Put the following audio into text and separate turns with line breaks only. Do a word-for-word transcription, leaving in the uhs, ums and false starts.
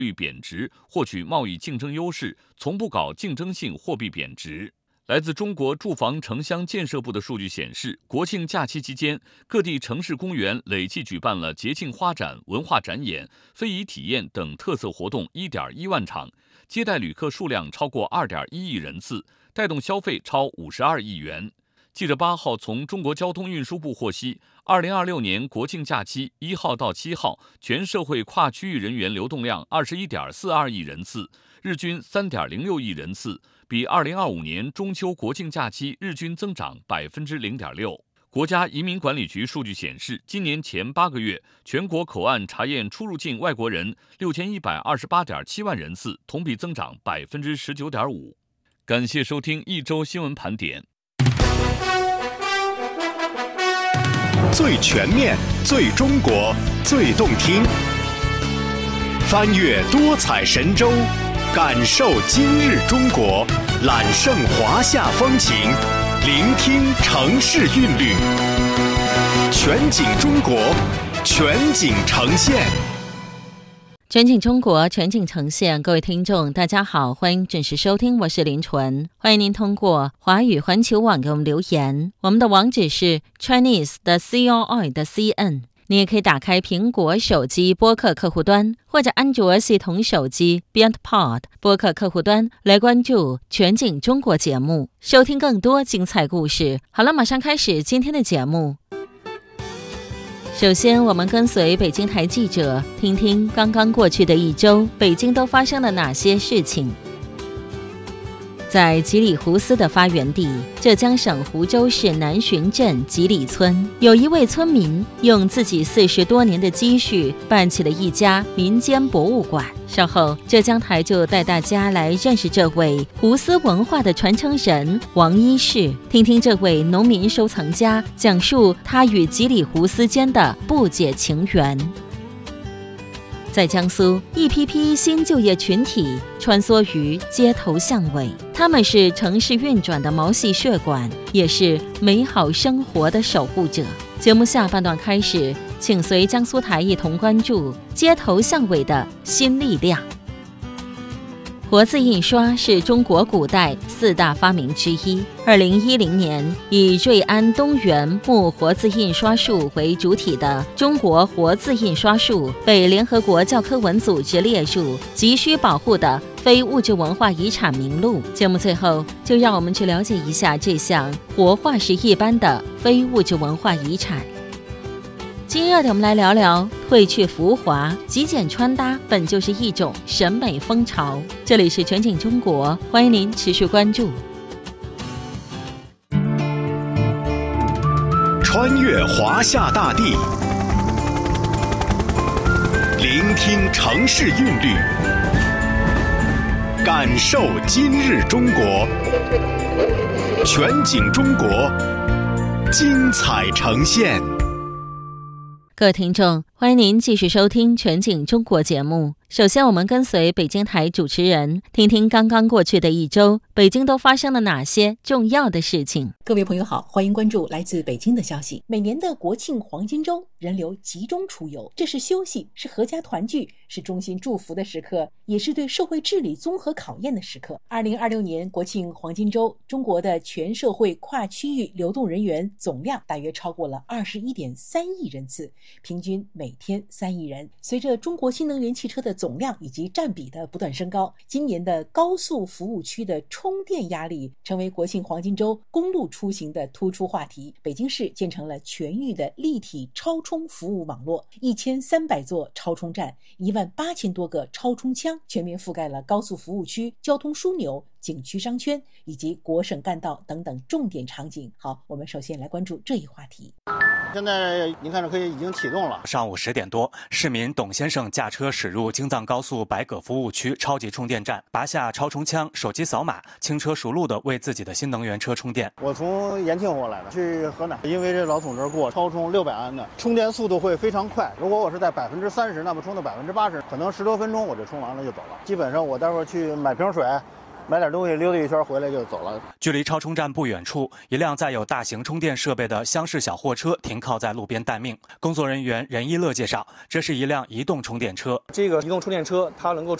率贬值，获取贸易竞争优势，从不搞竞争性货币贬值。来自中国住房城乡建设部的数据显示，国庆假期期间，各地城市公园累计举办了节庆花展、文化展演、非遗体验等特色活动 一点一万场，接待旅客数量超过 二点一亿人次，带动消费超五十二亿元。记者八号从中国交通运输部获悉，二零二六年国庆假期一号到七号，全社会跨区域人员流动量 二十一点四二亿人次，日均 三点零六亿人次，比二零二五年中秋国庆假期日均增长 百分之零点六。国家移民管理局数据显示，今年前八个月，全国口岸查验出入境外国人 六千一百二十八点七万人次，同比增长 百分之十九点五。感谢收听一周新闻盘点。
最全面、最中国、最动听，翻越多彩神州，感受今日中国，揽胜华夏风情，聆听城市韵律，全景中国，全景呈现。
全景中国，全景呈现。各位听众大家好，欢迎准时收听，我是林纯。欢迎您通过华语环球网给我们留言，我们的网址是 Chinese 的 C O I 的 C N。 你也可以打开苹果手机播客客户端，或者安卓系统手机 BeyondPod 播客客户端来关注全景中国节目，收听更多精彩故事。好了，马上开始今天的节目。首先，我们跟随北京台记者，听听刚刚过去的一周，北京都发生了哪些事情。在吉里胡斯的发源地浙江省湖州市南浔镇吉里村，有一位村民用自己四十多年的积蓄办起了一家民间博物馆。稍后浙江台就带大家来认识这位胡斯文化的传承人王一士，听听这位农民收藏家讲述他与吉里胡斯间的不解情缘。在江苏，一批批新就业群体穿梭于街头巷尾，他们是城市运转的毛细血管，也是美好生活的守护者。节目下半段开始，请随江苏台一同关注街头巷尾的新力量。活字印刷是中国古代四大发明之一。二零一零年，以瑞安东源木活字印刷术为主体的中国活字印刷术被联合国教科文组织列入急需保护的非物质文化遗产名录。节目最后，就让我们去了解一下这项活化石一般的非物质文化遗产。今日的我们来聊聊褪去浮华，极简穿搭本就是一种审美风潮。这里是全景中国，欢迎您持续关注。
穿越华夏大地，聆听城市韵律，感受今日中国，全景中国，精彩呈现。
各位听众，欢迎您继续收听全景中国节目。首先，我们跟随北京台主持人，听听刚刚过去的一周，北京都发生了哪些重要的事情。
各位朋友好，欢迎关注来自北京的消息。每年的国庆黄金周，人流集中出游，这是休息，是合家团聚，是衷心祝福的时刻，也是对社会治理综合考验的时刻。二零二六年国庆黄金周，中国的全社会跨区域流动人员总量大约超过了 二十一点三亿人次，平均每天三亿人。随着中国新能源汽车的总量以及占比的不断升高，今年的高速服务区的充电压力成为国庆黄金周公路出行的突出话题。北京市建成了全域的立体超充服务网络，一千三百座超充站，一万八千多个超充枪，全面覆盖了高速服务区、交通枢纽、景区商圈以及国省干道等等重点场景。好，我们首先来关注这一话题。
现在您看这可以已经启动了。
上午十点多，市民董先生驾车驶入京藏高速白葛服务区超级充电站，拔下超充枪，手机扫码，轻车熟路地为自己的新能源车充电。
我从延庆过来的，去河南，因为这老从这儿过，超充六百安的，充电速度会非常快。如果我是在百分之三十，那么充到百分之八十，可能十多分钟我就充完了就走了。基本上我待会儿去买瓶水。 买点东西溜达一圈回来就走了。
距离超充站不远处，一辆载有大型充电设备的厢式小货车停靠在路边待命。工作人员任一乐介绍，这是一辆移动充电车。
这个移动充电车它能够